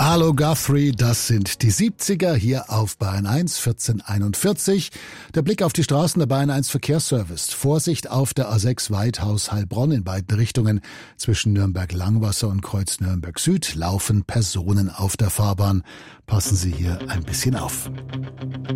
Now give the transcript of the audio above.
Hallo Guthrie, das sind die 70er hier auf Bayern 1, 1441. Der Blick auf die Straßen der Bayern 1 Verkehrsservice. Vorsicht auf der A6 Weidhaus-Heilbronn in beiden Richtungen. Zwischen Nürnberg-Langwasser und Kreuz Nürnberg-Süd laufen Personen auf der Fahrbahn. Passen Sie hier ein bisschen auf.